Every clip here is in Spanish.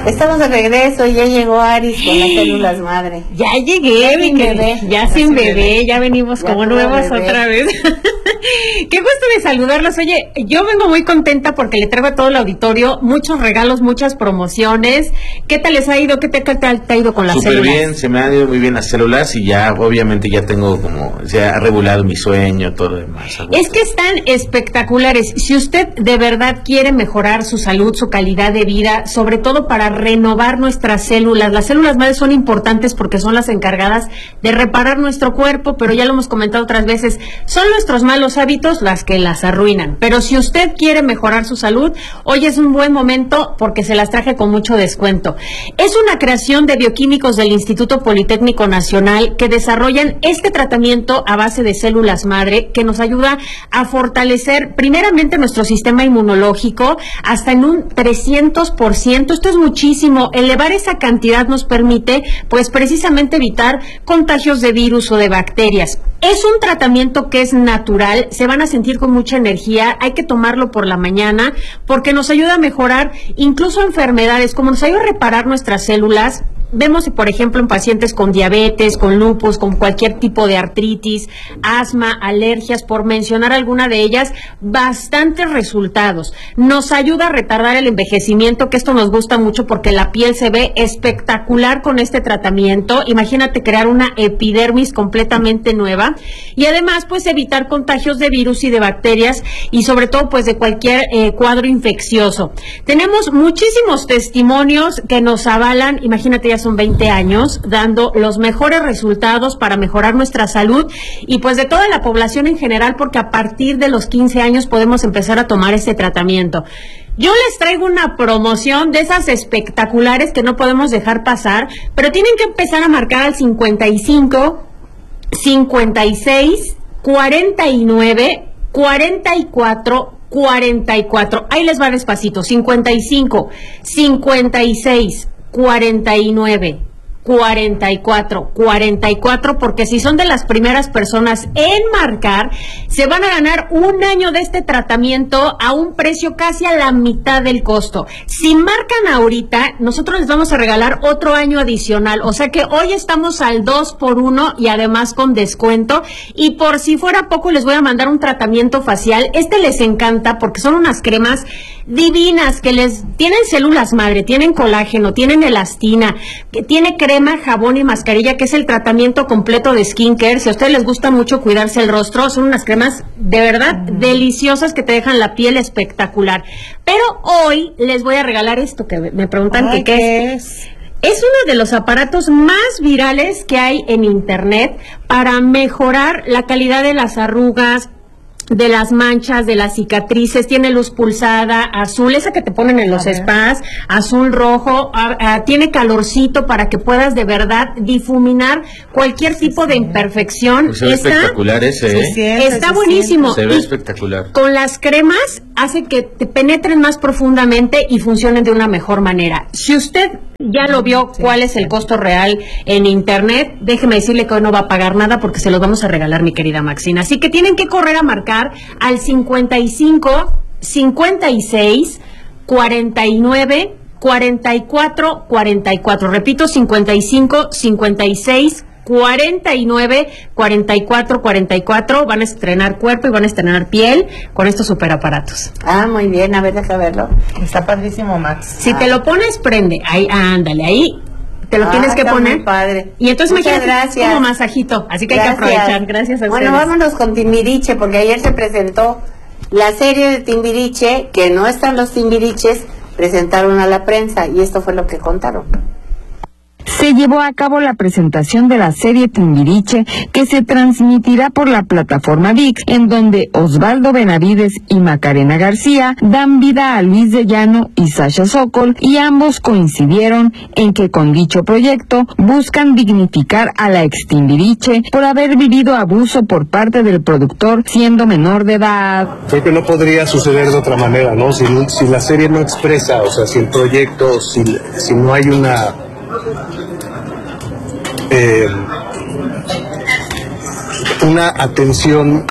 Estamos de regreso y ya llegó Aris con las células madre. Ya llegué, mi querida. Ya sin bebé, ya venimos como nuevos otra vez. Qué gusto de saludarlos. Oye, yo vengo muy contenta porque le traigo a todo el auditorio muchos regalos, muchas promociones. ¿Qué tal les ha ido? ¿Qué tal te ha ido con las células? Súper bien, se me han ido muy bien las células y ya, obviamente, ya tengo como, se ha regulado mi sueño, todo lo demás. Es que están espectaculares. Si usted de verdad quiere mejorar su salud, su calidad de vida, sobre todo para renovar nuestras células, las células madre son importantes porque son las encargadas de reparar nuestro cuerpo, pero ya lo hemos comentado otras veces, son nuestros malos hábitos las que las arruinan. Pero si usted quiere mejorar su salud, hoy es un buen momento porque se las traje con mucho descuento. Es una creación de bioquímicos del Instituto Politécnico Nacional que desarrollan este tratamiento a base de células madre que nos ayuda a fortalecer primeramente nuestro sistema inmunológico hasta en un 300%. Esto es muchísimo. Elevar esa cantidad nos permite, pues, precisamente evitar contagios de virus o de bacterias. Es un tratamiento que es natural, se van a sentir con mucha energía, hay que tomarlo por la mañana porque nos ayuda a mejorar incluso enfermedades, como nos ayuda a reparar nuestras células. Vemos, por ejemplo, en pacientes con diabetes, con lupus, con cualquier tipo de artritis, asma, alergias, por mencionar alguna de ellas, bastantes resultados. Nos ayuda a retardar el envejecimiento, que esto nos gusta mucho porque la piel se ve espectacular con este tratamiento. Imagínate crear una epidermis completamente nueva y además, pues, evitar contagios de virus y de bacterias y sobre todo, pues, de cualquier cuadro infeccioso. Tenemos muchísimos testimonios que nos avalan. Imagínate, ya son 20 años dando los mejores resultados para mejorar nuestra salud y pues de toda la población en general, porque a partir de los 15 años podemos empezar a tomar este tratamiento. Yo les traigo una promoción de esas espectaculares que no podemos dejar pasar, pero tienen que empezar a marcar al 55 56 49 44 44. Ahí les va despacito. 55 56 49 44 44, porque si son de las primeras personas en marcar, se van a ganar un año de este tratamiento a un precio casi a la mitad del costo. Si marcan ahorita, nosotros les vamos a regalar otro año adicional, o sea que hoy estamos al 2x1 y además con descuento, y por si fuera poco les voy a mandar un tratamiento facial. Este les encanta porque son unas cremas divinas que les tienen células madre, tienen colágeno, tienen elastina, que tiene crema, jabón y mascarilla, que es el tratamiento completo de skincare. Si a ustedes les gusta mucho cuidarse el rostro, son unas cremas de verdad deliciosas que te dejan la piel espectacular. Pero hoy les voy a regalar esto que me preguntan que qué es. Es uno de los aparatos más virales que hay en internet para mejorar la calidad de las arrugas, de las manchas, de las cicatrices. Tiene luz pulsada, azul, esa que te ponen en los spas, azul, rojo, tiene calorcito para que puedas de verdad difuminar cualquier tipo de imperfección. Pues se ve espectacular ese, está buenísimo. Se ve espectacular. Con las cremas hace que te penetren más profundamente y funcionen de una mejor manera. Si usted ya lo vio cuál es el costo real en internet, déjeme decirle que hoy no va a pagar nada porque se los vamos a regalar, mi querida Maxina. Así que tienen que correr a marcar al 55 56 49 44 44. Repito, 55 56 49 44 44. Van a estrenar cuerpo y van a estrenar piel con estos superaparatos. Ah, muy bien, a ver, deja verlo. Está padrísimo, Max. Si te lo pones, prende. Ahí, ándale, ahí te lo tienes que poner. Muy padre. Y entonces muchas imagínate, gracias. como masajito. Así que hay que aprovechar. Gracias a ustedes. Bueno, vámonos con Timbiriche, porque ayer se presentó la serie de Timbiriche, que no están los Timbiriches, presentaron a la prensa, y esto fue lo que contaron. Se llevó a cabo la presentación de la serie Timbiriche, que se transmitirá por la plataforma ViX, en donde Osvaldo Benavides y Macarena García dan vida a Luis de Llano y Sasha Sokol, y ambos coincidieron en que con dicho proyecto buscan dignificar a la ex Timbiriche por haber vivido abuso por parte del productor siendo menor de edad. Creo que no podría suceder de otra manera, ¿no? Si la serie no expresa, o sea, si el proyecto, si no hay una atención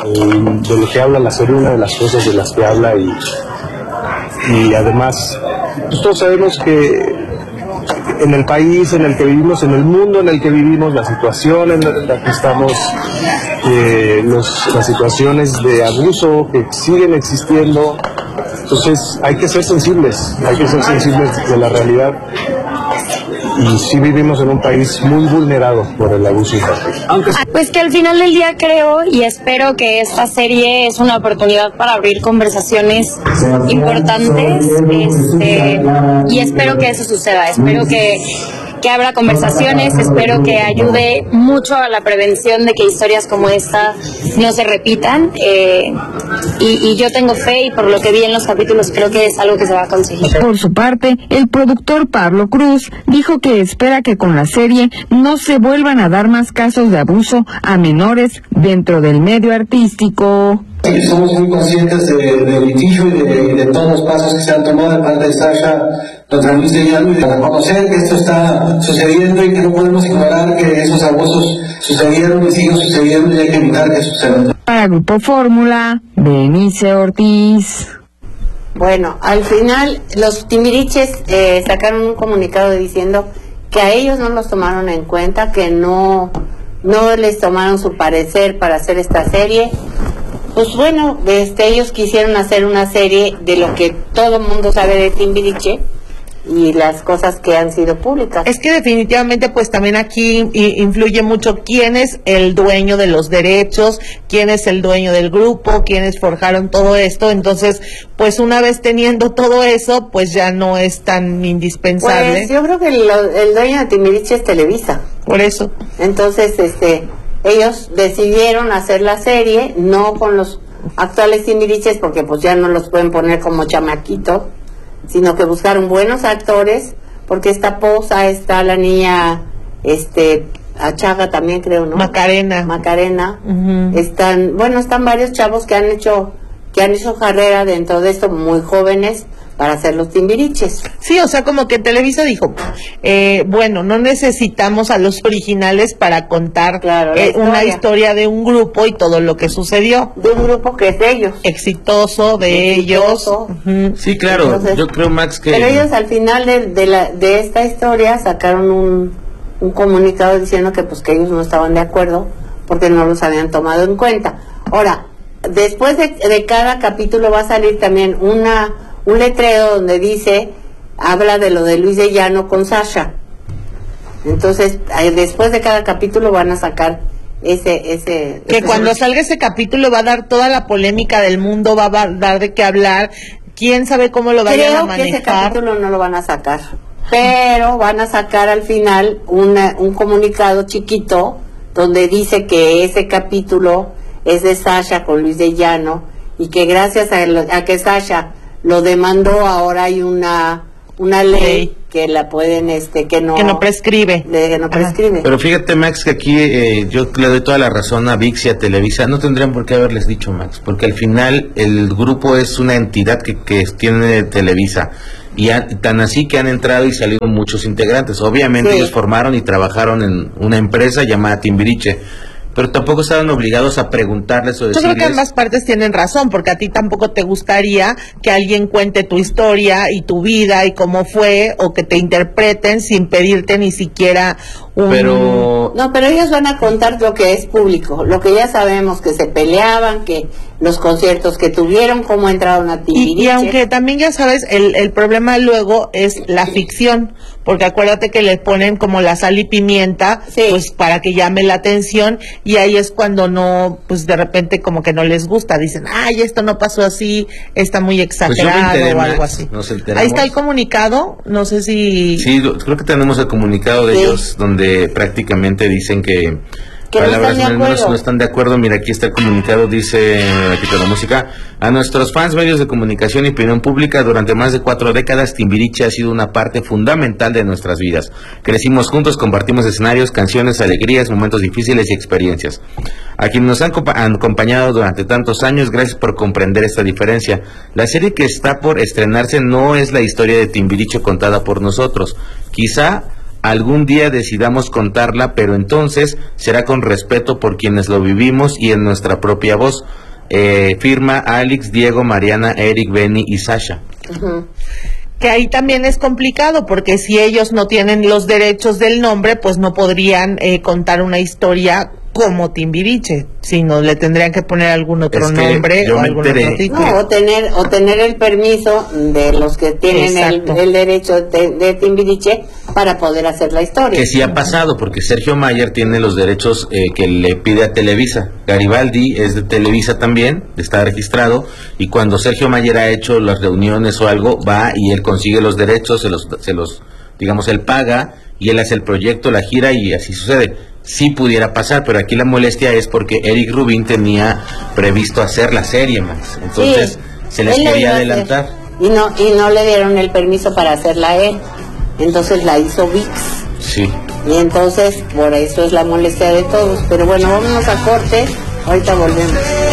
de lo que habla la serie, una de las cosas de las que habla, y además pues todos sabemos que en el país en el que vivimos, en el mundo en el que vivimos, la situación en la que estamos, las situaciones de abuso que siguen existiendo. Entonces hay que ser sensibles de la realidad. Y sí vivimos en un país muy vulnerado por el abuso infantil. Pues que al final del día creo y espero que esta serie es una oportunidad para abrir conversaciones importantes, y espero que eso suceda, espero que abra conversaciones, espero que ayude mucho a la prevención de que historias como esta no se repitan, y yo tengo fe, y por lo que vi en los capítulos creo que es algo que se va a conseguir. Por su parte, el productor Pablo Cruz dijo que espera que con la serie no se vuelvan a dar más casos de abuso a menores dentro del medio artístico. Somos muy conscientes del litigio y de todos los pasos que se han tomado de parte de Sasha contra Luis de Llano, y de reconocer que esto está sucediendo y que no podemos ignorar que esos abusos sucedieron y siguen sucediendo, y hay que evitar que sucedan. Para Grupo Fórmula, Benice Ortiz. Bueno, al final los Timbiriches sacaron un comunicado diciendo que a ellos no los tomaron en cuenta, que no les tomaron su parecer para hacer esta serie. Pues bueno, ellos quisieron hacer una serie de lo que todo el mundo sabe de Timbiriche y las cosas que han sido públicas. Es que definitivamente pues también aquí influye mucho quién es el dueño de los derechos, quién es el dueño del grupo, quiénes forjaron todo esto. Entonces pues una vez teniendo todo eso pues ya no es tan indispensable. Pues yo creo que el dueño de Timbiriche es Televisa. Por eso. Entonces ellos decidieron hacer la serie no con los actuales Timbiriches, porque pues ya no los pueden poner como chamaquitos, sino que buscaron buenos actores, porque está Poza, está la niña Achaga también, creo, ¿no? Macarena. Uh-huh. Están varios chavos que han hecho carrera dentro de esto, muy jóvenes, para hacer los Timbiriches. Sí, o sea, como que Televisa dijo, bueno, no necesitamos a los originales para contar una historia de un grupo y todo lo que sucedió. De un grupo que es de ellos. Exitoso, de ellos. Uh-huh. Sí, claro. Entonces, yo creo, Max, que... Pero ellos al final de esta historia sacaron un comunicado diciendo que pues que ellos no estaban de acuerdo porque no los habían tomado en cuenta. Ahora, después de cada capítulo va a salir también un letrero donde habla de lo de Luis de Llano con Sasha. Entonces, después de cada capítulo van a sacar cuando salga ese capítulo va a dar toda la polémica del mundo, va a dar de qué hablar, quién sabe cómo lo vayan a manejar. Creo que ese capítulo no lo van a sacar, pero van a sacar al final un comunicado chiquito donde dice que ese capítulo es de Sasha con Luis de Llano, y que gracias a que Sasha lo demandó, ahora hay una ley que la pueden que no prescribe. Pero fíjate, Max, que aquí yo le doy toda la razón a ViX y a Televisa. No tendrían por qué haberles dicho, Max, porque al final el grupo es una entidad que tiene Televisa, y tan así que han entrado y salido muchos integrantes. Obviamente ellos formaron y trabajaron en una empresa llamada Timbiriche, pero tampoco estaban obligados a preguntarles o decirles. Yo creo que ambas partes tienen razón, porque a ti tampoco te gustaría que alguien cuente tu historia y tu vida y cómo fue, o que te interpreten sin pedirte ni siquiera Pero ellos van a contar lo que es público, lo que ya sabemos, que se peleaban, que los conciertos que tuvieron, cómo entraron a Timbiriche. Y aunque también ya sabes, el problema luego es la ficción, porque acuérdate que le ponen como la sal y pimienta, pues para que llame la atención, y ahí es cuando no, pues de repente como que no les gusta, dicen, ay, esto no pasó así, está muy exagerado, o algo así. Ahí está el comunicado, no sé si... Sí, creo que tenemos el comunicado de ellos, donde prácticamente dicen que palabras no están de acuerdo. Mira, aquí está el comunicado, dice, aquí está la música: a nuestros fans, medios de comunicación y opinión pública, durante más de 4 décadas Timbiriche ha sido una parte fundamental de nuestras vidas. Crecimos juntos, compartimos escenarios, canciones, alegrías, momentos difíciles y experiencias. A quienes nos han acompañado durante tantos años, gracias por comprender esta diferencia. La serie que está por estrenarse no es la historia de Timbiriche contada por nosotros. Quizá algún día decidamos contarla, pero entonces será con respeto por quienes lo vivimos y en nuestra propia voz. Firma Alex, Diego, Mariana, Eric, Benny y Sasha. Uh-huh. Que ahí también es complicado, porque si ellos no tienen los derechos del nombre, pues no podrían contar una historia como Timbiriche, sino le tendrían que poner algún otro nombre o algún otro título. No, o tener el permiso de los que tienen el derecho de Timbiriche para poder hacer la historia. Que sí ha pasado, porque Sergio Mayer tiene los derechos que le pide a Televisa. Garibaldi es de Televisa también, está registrado, y cuando Sergio Mayer ha hecho las reuniones o algo, va y él consigue los derechos, se los digamos, él paga, y él hace el proyecto, la gira, y así sucede. Sí pudiera pasar, pero aquí la molestia es porque Eric Rubin tenía previsto hacer la serie más, entonces se les quería adelantar. Y no le dieron el permiso para hacerla él, entonces la hizo ViX. Sí. Y entonces, por eso es la molestia de todos. Pero bueno, vámonos a corte, ahorita volvemos.